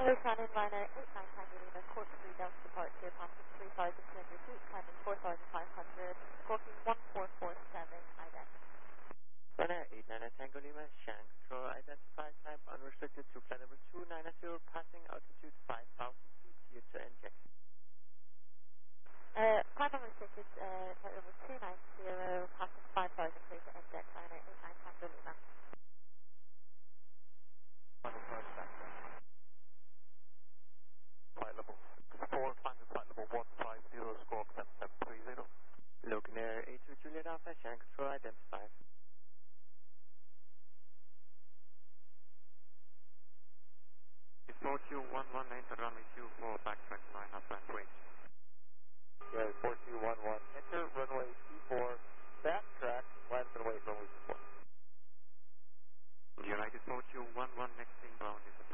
Liner 89 Tango Lima, course 3 Delta departure, passing 3,200 feet, climbing 4,500, scorpion 1447, IDEX. Runner 89 Tango Lima, Shanghai Control identified, type unrestricted to flight number 290, passing altitude 5,000 feet, here to inject. Climb unrestricted, flight number 290, passing 5,000 feet to inject, Liner 89 Tango Lima. Flight level 4, climbing flight level 150, squawk 7730. Logan Air 82 Juliet Alpha, Shanghai Control identified. It's 4211, enter runway 24, backtrack 9 up and wait. Yeah, 4211, enter runway 24, backtrack, left and away from runway 24. United 4211, next inbound is